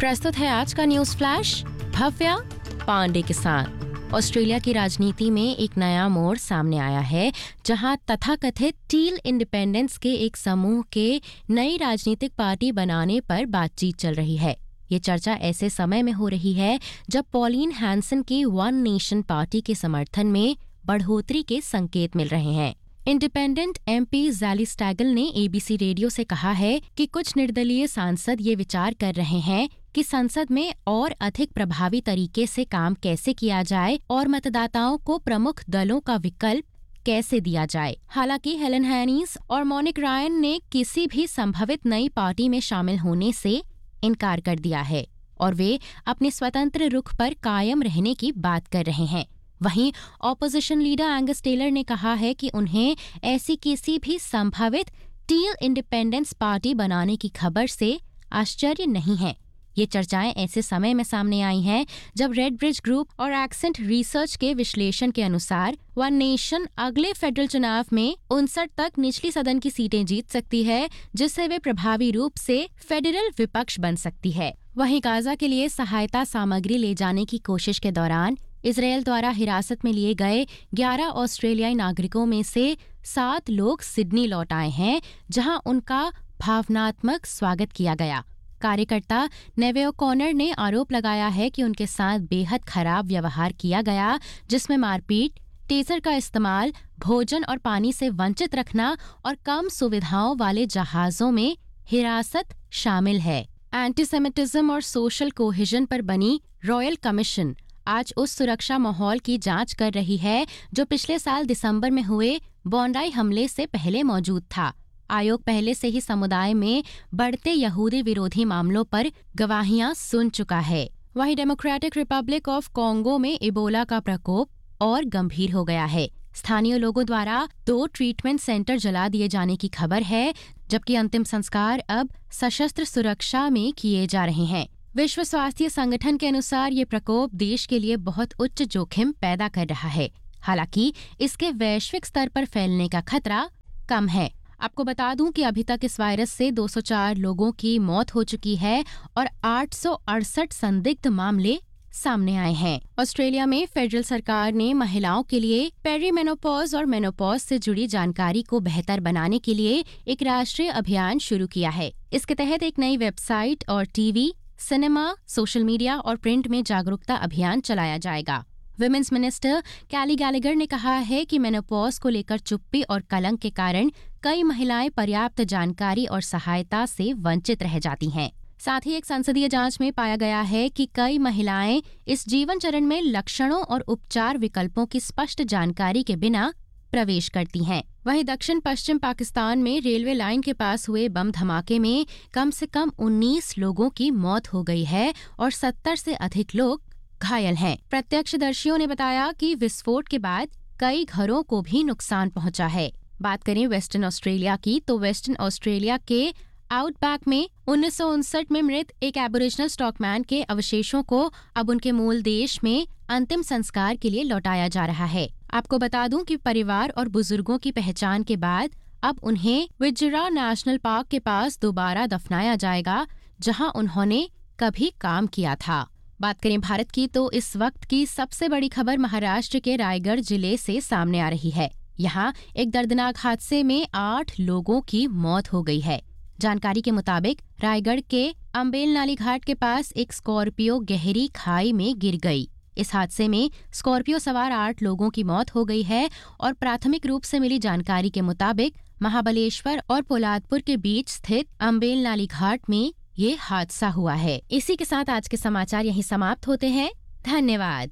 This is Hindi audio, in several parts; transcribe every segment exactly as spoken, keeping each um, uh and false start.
प्रस्तुत है आज का न्यूज फ्लैश भव्या पांडे के साथ। ऑस्ट्रेलिया की राजनीति में एक नया मोड़ सामने आया है, जहां तथाकथित टील इंडिपेंडेंस के एक समूह के नई राजनीतिक पार्टी बनाने पर बातचीत चल रही है। ये चर्चा ऐसे समय में हो रही है जब पॉलिन हैंसन की वन नेशन पार्टी के समर्थन में बढ़ोतरी के संकेत मिल रहे हैं। इंडिपेंडेंट एमपी ज़ैली स्टैगल ने एबीसी रेडियो से कहा है कि कुछ निर्दलीय सांसद ये विचार कर रहे हैं कि संसद में और अधिक प्रभावी तरीके से काम कैसे किया जाए और मतदाताओं को प्रमुख दलों का विकल्प कैसे दिया जाए। हालांकि हेलन हैनिस और मोनिक रायन ने किसी भी संभवित नई पार्टी में शामिल होने से इनकार कर दिया है और वे अपने स्वतंत्र रुख पर कायम रहने की बात कर रहे हैं। वहीं ऑपोजिशन लीडर एंगस टेलर ने कहा है कि उन्हें ऐसी किसी भी संभावित टील इंडिपेंडेंस पार्टी बनाने की खबर से आश्चर्य नहीं है। ये चर्चाएं ऐसे समय में सामने आई हैं जब रेड ब्रिज ग्रुप और एक्सेंट रिसर्च के विश्लेषण के अनुसार वन नेशन अगले फेडरल चुनाव में उनसठ तक निचली सदन की सीटें जीत सकती है, जिससे वे प्रभावी रूप से फेडरल विपक्ष बन सकती है। वहीं गाजा के लिए सहायता सामग्री ले जाने की कोशिश के दौरान इजरायल द्वारा हिरासत में लिए गए ग्यारह ऑस्ट्रेलियाई नागरिकों में से सात लोग सिडनी लौट आए हैं, जहां उनका भावनात्मक स्वागत किया गया। कार्यकर्ता नेवे ओकॉनर ने आरोप लगाया है कि उनके साथ बेहद खराब व्यवहार किया गया, जिसमें मारपीट, टेजर का इस्तेमाल, भोजन और पानी से वंचित रखना और कम सुविधाओं वाले जहाजों में हिरासत शामिल है। एंटीसेमिटिज्म और सोशल कोहेजन पर बनी रॉयल कमीशन आज उस सुरक्षा माहौल की जांच कर रही है जो पिछले साल दिसंबर में हुए बॉन्डाई हमले से पहले मौजूद था। आयोग पहले से ही समुदाय में बढ़ते यहूदी विरोधी मामलों पर गवाहियां सुन चुका है। वहीं डेमोक्रेटिक रिपब्लिक ऑफ कॉन्गो में इबोला का प्रकोप और गंभीर हो गया है। स्थानीय लोगों द्वारा दो ट्रीटमेंट सेंटर जला दिए जाने की खबर है, जबकि अंतिम संस्कार अब सशस्त्र सुरक्षा में किए जा रहे हैं। विश्व स्वास्थ्य संगठन के अनुसार ये प्रकोप देश के लिए बहुत उच्च जोखिम पैदा कर रहा है। हालांकि इसके वैश्विक स्तर पर फैलने का खतरा कम है। आपको बता दूं कि अभी तक इस वायरस से दो सौ चार लोगों की मौत हो चुकी है और आठ सौ अड़सठ संदिग्ध मामले सामने आए हैं। ऑस्ट्रेलिया में फेडरल सरकार ने महिलाओं के लिए पेरीमेनोपॉज और मेनोपॉज से जुड़ी जानकारी को बेहतर बनाने के लिए एक राष्ट्रीय अभियान शुरू किया है। इसके तहत एक नई वेबसाइट और टीवी, सिनेमा, सोशल मीडिया और प्रिंट में जागरूकता अभियान चलाया जाएगा। विमेंस मिनिस्टर कैली गैलेगर ने कहा है कि मेनोपॉज को लेकर चुप्पी और कलंक के कारण कई महिलाएं पर्याप्त जानकारी और सहायता से वंचित रह जाती हैं। साथ ही एक संसदीय जांच में पाया गया है कि कई महिलाएं इस जीवन चरण में लक्षणों और उपचार विकल्पों की स्पष्ट जानकारी के बिना प्रवेश करती हैं। वहीं दक्षिण पश्चिम पाकिस्तान में रेलवे लाइन के पास हुए बम धमाके में कम से कम उन्नीस लोगों की मौत हो गई है और सत्तर से अधिक लोग घायल हैं। प्रत्यक्षदर्शियों ने बताया कि विस्फोट के बाद कई घरों को भी नुकसान पहुंचा है। बात करें वेस्टर्न ऑस्ट्रेलिया की, तो वेस्टर्न ऑस्ट्रेलिया के आउटबैक में उन्नीस सौ उनसठ में मृत एक एबोरिजिनल स्टॉकमैन के अवशेषों को अब उनके मूल देश में अंतिम संस्कार के लिए लौटाया जा रहा है। आपको बता दूं कि परिवार और बुजुर्गों की पहचान के बाद अब उन्हें विजरा नेशनल पार्क के पास दोबारा दफनाया जाएगा, जहां उन्होंने कभी काम किया था। बात करें भारत की, तो इस वक्त की सबसे बड़ी खबर महाराष्ट्र के रायगढ़ जिले से सामने आ रही है। यहाँ एक दर्दनाक हादसे में आठ लोगों की मौत हो गई है। जानकारी के मुताबिक रायगढ़ के अम्बेल नाली घाट के पास एक स्कॉर्पियो गहरी खाई में गिर गई। इस हादसे में स्कॉर्पियो सवार आठ लोगों की मौत हो गई है और प्राथमिक रूप से मिली जानकारी के मुताबिक महाबलेश्वर और पोलादपुर के बीच स्थित अम्बेल नाली घाट में ये हादसा हुआ है। इसी के साथ आज के समाचार यहीं समाप्त होते हैं। धन्यवाद।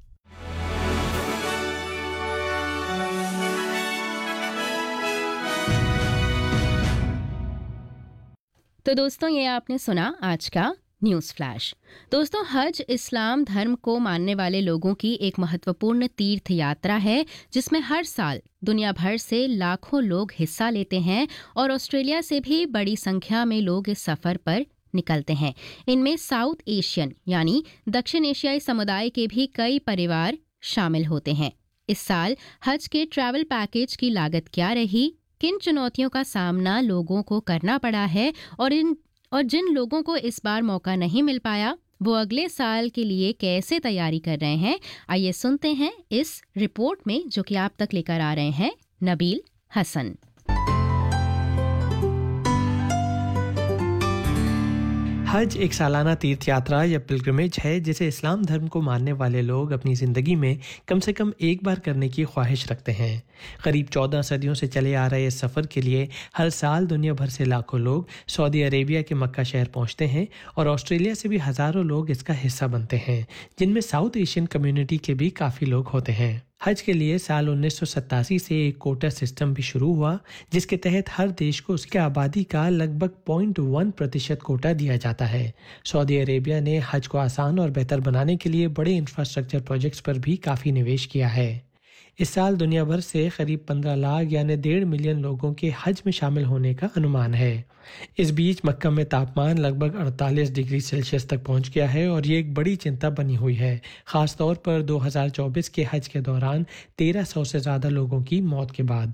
तो दोस्तों, ये आपने सुना आज का न्यूज़ फ्लैश। दोस्तों, हज इस्लाम धर्म को मानने वाले लोगों की एक महत्वपूर्ण तीर्थ यात्रा है, जिसमें हर साल दुनिया भर से लाखों लोग हिस्सा लेते हैं और ऑस्ट्रेलिया से भी बड़ी संख्या में लोग इस सफर पर निकलते हैं। इनमें साउथ एशियन यानी दक्षिण एशियाई समुदाय के भी कई परिवार शामिल होते हैं। इस साल हज के ट्रैवल पैकेज की लागत क्या रही, किन चुनौतियों का सामना लोगों को करना पड़ा है और इन और जिन लोगों को इस बार मौका नहीं मिल पाया वो अगले साल के लिए कैसे तैयारी कर रहे हैं, आइए सुनते हैं इस रिपोर्ट में जो कि आप तक लेकर आ रहे हैं नबील हसन। हज एक सालाना तीर्थ यात्रा या पिलग्रिमेज है जिसे इस्लाम धर्म को मानने वाले लोग अपनी ज़िंदगी में कम से कम एक बार करने की ख्वाहिश रखते हैं। करीब चौदह सदियों से चले आ रहे इस सफ़र के लिए हर साल दुनिया भर से लाखों लोग सऊदी अरेबिया के मक्का शहर पहुंचते हैं और ऑस्ट्रेलिया से भी हज़ारों लोग इसका हिस्सा बनते हैं, जिनमें साउथ एशियन कम्युनिटी के भी काफ़ी लोग होते हैं। हज के लिए साल उन्नीस सौ सत्तासी से एक कोटा सिस्टम भी शुरू हुआ, जिसके तहत हर देश को उसकी आबादी का लगभग पॉइंट वन प्रतिशत कोटा दिया जाता है। सऊदी अरेबिया ने हज को आसान और बेहतर बनाने के लिए बड़े इंफ्रास्ट्रक्चर प्रोजेक्ट्स पर भी काफ़ी निवेश किया है। इस साल दुनिया भर से करीब पंद्रह लाख यानी डेढ़ मिलियन लोगों के हज में शामिल होने का अनुमान है। इस बीच मक्का में तापमान लगभग अड़तालीस डिग्री सेल्सियस तक पहुंच गया है और ये एक बड़ी चिंता बनी हुई है, खास तौर पर दो हज़ार चौबीस के हज के दौरान तेरह सौ से ज़्यादा लोगों की मौत के बाद।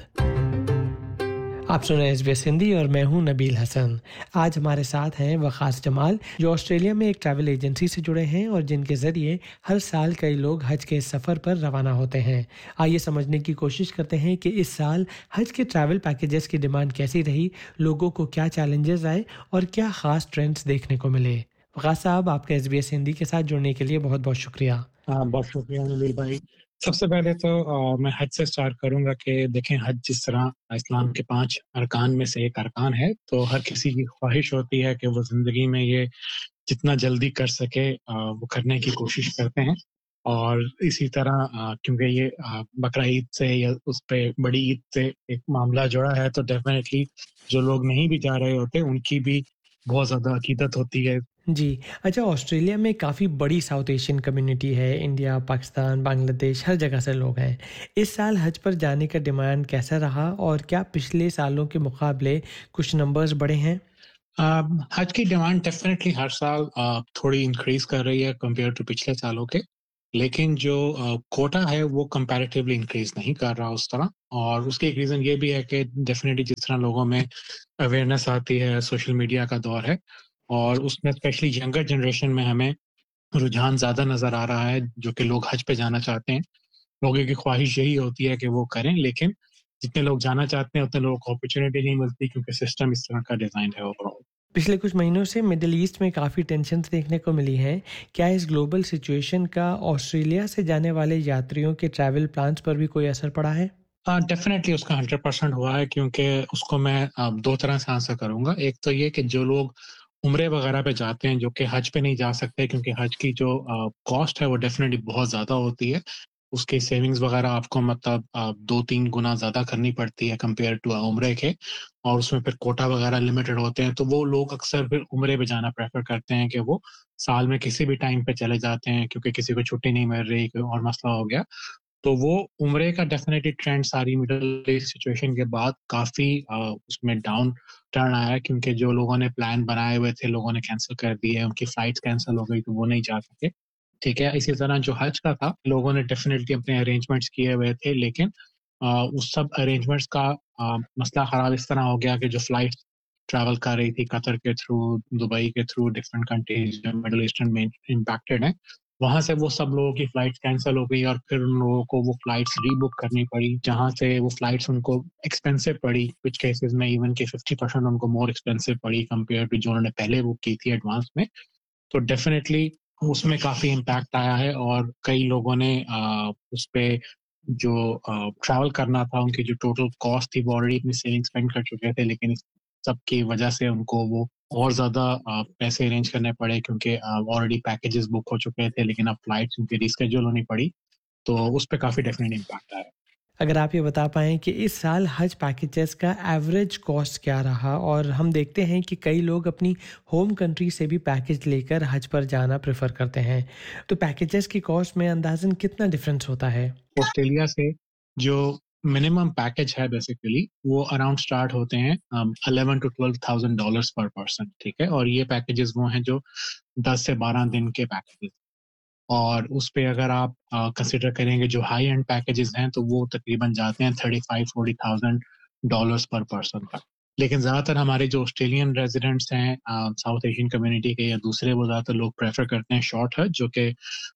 आप सुन रहे हैं एसबीएस हिंदी और मैं हूं नबील हसन। आज हमारे साथ हैं वखास जमाल, जो ऑस्ट्रेलिया में एक ट्रैवल एजेंसी से जुड़े हैं और जिनके ज़रिए हर साल कई लोग हज के सफ़र पर रवाना होते हैं। आइए समझने की कोशिश करते हैं कि इस साल हज के ट्रैवल पैकेजेस की डिमांड कैसी रही, लोगों को क्या चैलेंजेस आए और क्या ख़ास ट्रेंड्स देखने को मिले। वखास साहब, आपका एसबीएस हिंदी के साथ जुड़ने के लिए बहुत बहुत शुक्रिया। हाँ, बहुत शुक्रिया नबील भाई। सबसे पहले तो अ, मैं हज से स्टार्ट करूँगा कि देखें, हज जिस तरह इस्लाम के पाँच अरकान में से एक अरकान है, तो हर किसी की ख्वाहिश होती है कि वो ज़िंदगी में ये जितना जल्दी कर सके अ, वो करने की कोशिश करते हैं। और इसी तरह अ, क्योंकि ये अ, बकरा ईद से या उस पे बड़ी ईद से एक मामला जुड़ा है, तो डेफ़िनेटली जो लोग नहीं भी जा रहे होते, उनकी भी बहुत ज़्यादा अकीदत होती है। जी, अच्छा, ऑस्ट्रेलिया में काफ़ी बड़ी साउथ एशियन कम्युनिटी है। इंडिया, पाकिस्तान, बांग्लादेश, हर जगह से लोग हैं। इस साल हज पर जाने का डिमांड कैसा रहा और क्या पिछले सालों के मुकाबले कुछ नंबर्स बढ़े हैं? अ, हज की डिमांड डेफ़िनेटली हर साल अ, थोड़ी इंक्रीज़ कर रही है कंपेयर टू पिछले सालों के। लेकिन जो अ, कोटा है वो कंपैरेटिवली इंक्रीज़ नहीं कर रहा उस तरह, और उसकी एक रीज़न ये भी है कि डेफ़िनेटली जिस तरह लोगों में अवेयरनेस आती है, सोशल मीडिया का दौर है, और उसमें स्पेशली यंगर जनरेशन में हमें रुझान ज़्यादा नज़र आ रहा है, जो कि लोग हज पे जाना चाहते हैं। लोगों की ख्वाहिश यही होती है कि वो करें, लेकिन जितने लोग जाना चाहते हैं उतने लोगों को अपॉर्च्युनिटी नहीं मिलती, क्योंकि सिस्टम इस तरह का डिज़ाइन है ओवरऑल। पिछले कुछ महीनों से मिडल ईस्ट में काफ़ी टेंशन्स देखने को मिली हैं। क्या इस ग्लोबल सिचुएशन का ऑस्ट्रेलिया से जाने वाले यात्रियों के ट्रैवल प्लान्स पर भी कोई असर पड़ा है? हाँ, डेफ़िनेटली उसका हंड्रेड परसेंट हुआ है, क्योंकि उसको मैं अ, दो तरह से आंसर करूँगा। एक तो ये कि जो लोग उम्रे वगैरह पे जाते हैं, जो कि हज पे नहीं जा सकते, क्योंकि हज की जो अ, कॉस्ट है वो डेफ़िनेटली बहुत ज़्यादा होती है। उसकी सेविंग्स वगैरह आपको मतलब अ, दो तीन गुना ज़्यादा करनी पड़ती है कंपेयर टू अ, उम्रे के, और उसमें फिर कोटा वगैरह लिमिटेड होते हैं, तो वो लोग अक्सर फिर उम्रे पे जाना प्रेफ़र करते हैं कि वो साल में किसी भी टाइम पे चले जाते हैं, क्योंकि किसी को छुट्टी नहीं मिल रही, कोई और मसला हो गया। तो वो उम्रे का डेफ़िनेटली ट्रेंड सारी मिडल ईस्ट सिचुएशन के बाद काफ़ी अ, उसमें डाउन टर्न आया है, क्योंकि जो लोगों ने प्लान बनाए हुए थे, लोगों ने कैंसल कर दिए, उनकी फ्लाइट्स कैंसल हो गई, तो वो नहीं जा सके। ठीक है? इसी तरह जो हज का था, लोगों ने डेफ़िनेटली अपने अरेंजमेंट्स किए हुए थे, लेकिन अ, उस सब अरेंजमेंट्स का अ, मसला ख़राब इस तरह हो गया कि जो फ्लाइट्स ट्रैवल कर रही थी कतर के थ्रू, दुबई के थ्रू, डिफरेंट कंट्रीज़ जो मिडल ईस्टर्न में इम्पैक्टेड हैं, वहाँ से वो सब लोगों की फ्लाइट्स कैंसल हो गई, और फिर उन लोगों को वो फ्लाइट्स रीबुक करनी पड़ी, जहाँ से वो फ्लाइट्स उनको एक्सपेंसिव पड़ी, कुछ केसेस में इवन कि फ़िफ़्टी परसेंट उनको मोर एक्सपेंसिव पड़ी कंपेयर टू जो उन्होंने पहले बुक की थी एडवांस में। तो डेफ़िनेटली उसमें काफ़ी इम्पैक्ट आया है, और कई लोगों ने अ, उसपे जो अ, ट्रैवल करना था, उनकी जो टोटल कॉस्ट थी, वो ऑलरेडी अपनी सेविंग स्पेंड कर चुके थे, लेकिन इस सब की वजह से उनको वो और ज़्यादा अ, पैसे अरेंज करने पड़े, क्योंकि अ, ऑलरेडी पैकेजेस बुक हो चुके थे, लेकिन अब फ्लाइट्स उनकी रीशेड्यूल होनी पड़ी, तो उस पे काफ़ी डेफ़िनेटली इम्पैक्ट आया। अगर आप ये बता पाएँ कि इस साल हज पैकेजेस का एवरेज कॉस्ट क्या रहा, और हम देखते हैं कि कई लोग अपनी होम कंट्री से भी पैकेज लेकर हज पर जाना प्रेफर करते हैं, तो पैकेजेस की कॉस्ट में अंदाज़न कितना डिफरेंस होता है? ऑस्ट्रेलिया से जो मिनिमम पैकेज है बेसिकली, वो अराउंड स्टार्ट होते हैं eleven to twelve thousand dollars पर पर्सन, ठीक है? और ये पैकेजेस वो हैं जो दस से बारह दिन के पैकेजेस, और उस पे अगर आप कंसिडर करेंगे जो हाई एंड पैकेजेस हैं, तो वो तकरीबन जाते हैं thirty five forty thousand dollars पर पर्सन तक। लेकिन ज़्यादातर हमारे जो ऑस्ट्रेलियन रेजिडेंट्स हैं साउथ एशियन कम्युनिटी के या दूसरे, वो ज़्यादातर लोग प्रेफर करते हैं शॉर्ट हज, जो कि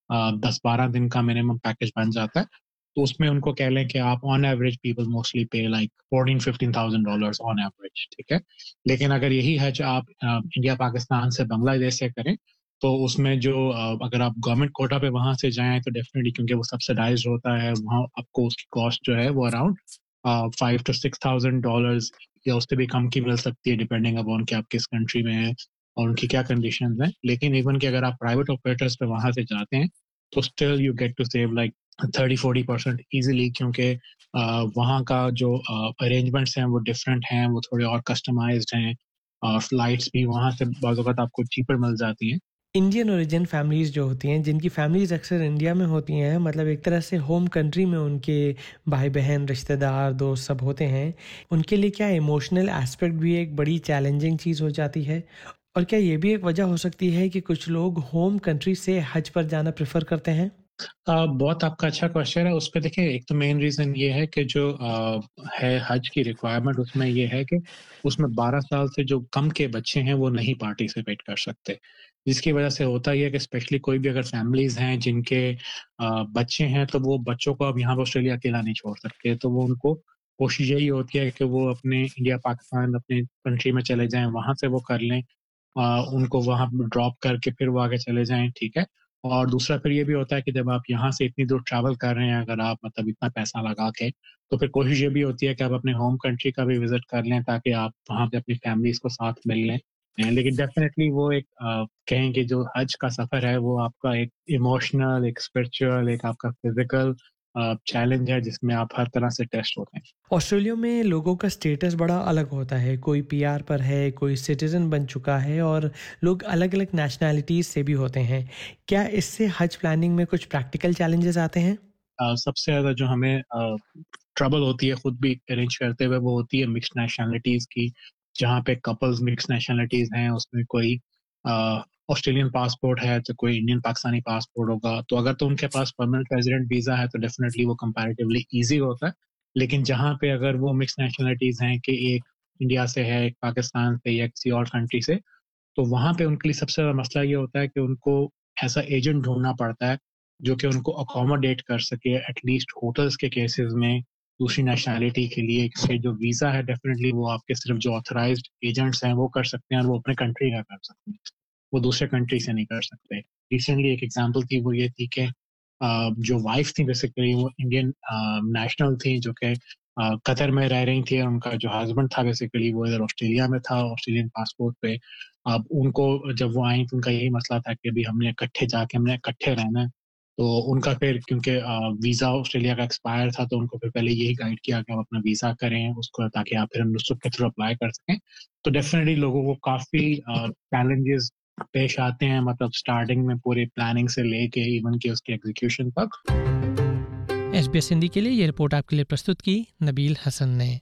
दस बारह दिन का मिनिमम पैकेज बन जाता है। तो उसमें उनको कह लें कि आप ऑन एवरेज पीपल मोस्टली पे like fourteen fifteen thousand dollars on average, ठीक है। लेकिन अगर यही हज आप इंडिया पाकिस्तान से बांग्लादेश से करें तो उसमें जो अगर आप गवर्नमेंट कोटा पे वहाँ से जाएं तो डेफिनेटली, क्योंकि वो सब्सिडाइज्ड होता है, वहाँ आपको उसकी कॉस्ट जो है वो around five to six thousand dollars या उससे भी कम की मिल सकती है, डिपेंडिंग अपॉन कि आप किस कंट्री में हैं और उनकी क्या कंडीशंस हैं। लेकिन इवन कि अगर आप प्राइवेट ऑपरेटर्स पे वहाँ से जाते हैं तो still you get to save like thirty forty percent easily, क्योंकि वहाँ का जो अरेंजमेंट्स हैं वो डिफरेंट हैं, वो थोड़े और कस्टमाइज्ड हैं, और फ्लाइट्स भी वहाँ से बाज़ वक़्त आपको चीपर मिल जाती हैं। इंडियन ओरिजिन फैमिलीज़ जो होती हैं, जिनकी फैमिलीज़ अक्सर इंडिया में होती हैं, मतलब एक तरह से होम कंट्री में उनके भाई बहन, रिश्तेदार, दोस्त सब होते हैं, उनके लिए क्या इमोशनल एस्पेक्ट भी एक बड़ी चैलेंजिंग चीज़ हो जाती है? और क्या ये भी एक वजह हो सकती है कि कुछ लोग होम कंट्री से हज पर जाना प्रेफर करते हैं? Uh, बहुत आपका अच्छा क्वेश्चन है। उस पर देखिए, एक तो मेन रीज़न ये है कि जो uh, है हज की रिक्वायरमेंट, उसमें ये है कि उसमें बारह साल से जो कम के बच्चे हैं वो नहीं पार्टिसिपेट कर सकते, जिसकी वजह से होता ही है कि स्पेशली कोई भी अगर फैमिलीज़ हैं जिनके uh, बच्चे हैं तो वो बच्चों को अब यहाँ पर ऑस्ट्रेलिया अकेला नहीं छोड़ सकते, तो वो उनको कोशिश यही होती है कि वो अपने इंडिया पाकिस्तान अपने कंट्री में चले जाएं, वहाँ से वो कर लें, uh, उनको वहाँ ड्रॉप करके फिर वो आगे चले जाएं, ठीक है। और दूसरा फिर ये भी होता है कि जब आप यहाँ से इतनी दूर ट्रैवल कर रहे हैं, अगर आप मतलब इतना पैसा लगा के, तो फिर कोशिश ये भी होती है कि आप अपने होम कंट्री का भी विजिट कर लें ताकि आप वहाँ पे अपनी फैमिलीज को साथ मिल लें। लेकिन डेफिनेटली वो एक आ, कहें कि जो हज का सफ़र है वो आपका एक इमोशनल, एक स्पिरिचुअल, एक आपका फिजिकल चैलेंज है जिसमें आप हर तरह से टेस्ट होते हैं। ऑस्ट्रेलिया में लोगों का स्टेटस बड़ा अलग होता है, कोई पीआर पर है, कोई सिटीजन बन चुका है, और लोग अलग अलग नेशनैलिटीज से भी होते हैं। क्या इससे हज प्लानिंग में कुछ प्रैक्टिकल चैलेंजेस आते हैं? uh, सबसे ज़्यादा जो हमें ट्रबल uh, होती है खुद भी अरेंज करते हुए, वो होती है मिक्स्ड नेशनलिटीज़ की, जहाँ पे कपल्स मिक्स्ड नेशनलिटीज़ हैं, उसमें कोई ऑस्ट्रेलियन पासपोर्ट है तो कोई इंडियन पाकिस्तानी पासपोर्ट होगा, तो अगर तो उनके पास परमानेंट रेजिडेंट वीज़ा है तो डेफिनेटली वो कंपैरेटिवली ईजी होता है। लेकिन जहाँ पे अगर वो मिक्स्ड नेशनलिटीज़ हैं कि एक इंडिया से है, एक पाकिस्तान से या किसी और कंट्री से, तो वहाँ पे उनके लिए सबसे बड़ा मसला ये होता है कि उनको ऐसा एजेंट ढूंढना पड़ता है जो कि उनको अकोमोडेट कर सके एटलीस्ट होटल्स के केसेस में दूसरी नेशनैलिटी के लिए, क्योंकि जो वीज़ा है डेफिनेटली वो आपके सिर्फ जो ऑथराइज्ड एजेंट्स हैं वो कर सकते हैं और वो अपने कंट्री का कर सकते हैं, वो दूसरे कंट्री से नहीं कर सकते। रिसेंटली एक एग्जांपल थी, वो ये थी कि जो वाइफ थी बेसिकली वो इंडियन नेशनल थी जो कि कतर में रह रही थी, और उनका जो हस्बैंड था बेसिकली वो इधर ऑस्ट्रेलिया में था ऑस्ट्रेलियन पासपोर्ट पे। अब उनको जब वो आई तो उनका यही मसला था कि अभी हमने इकट्ठे जाके हमने इकट्ठे रहना है, तो उनका फिर क्योंकि वीज़ा ऑस्ट्रेलिया का एक्सपायर था तो उनको फिर पहले यही गाइड किया कि आप अपना वीज़ा करें उसको, ताकि आप फिर नुस्ख के थ्रू अप्लाई कर सकें। तो डेफिनेटली लोगों को काफ़ी चैलेंजेस पेश आते हैं, मतलब स्टार्टिंग में पूरी प्लानिंग से लेके इवन कि उसके एग्जीक्यूशन तक। एसबीएस हिंदी के लिए ये रिपोर्ट आपके लिए प्रस्तुत की नबील हसन ने।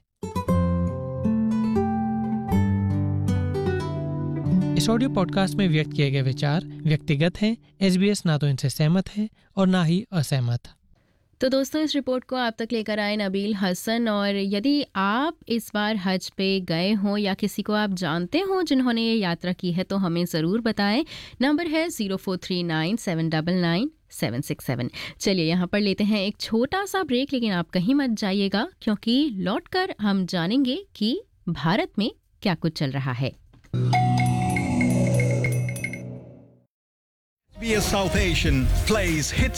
इस ऑडियो पॉडकास्ट में व्यक्त किए गए विचार व्यक्तिगत हैं। एसबीएस ना तो इनसे सहमत है और ना ही असहमत। तो दोस्तों, इस रिपोर्ट को आप तक लेकर आए नबील हसन। और यदि आप इस बार हज पे गए हों या किसी को आप जानते हो जिन्होंने ये यात्रा की है तो हमें ज़रूर बताएं। नंबर है zero four three nine seven double nine seven six seven. चलिए यहाँ पर लेते हैं एक छोटा सा ब्रेक, लेकिन आप कहीं मत जाइएगा क्योंकि लौटकर हम जानेंगे कि भारत में क्या कुछ चल रहा है। S B S South Asian plays hit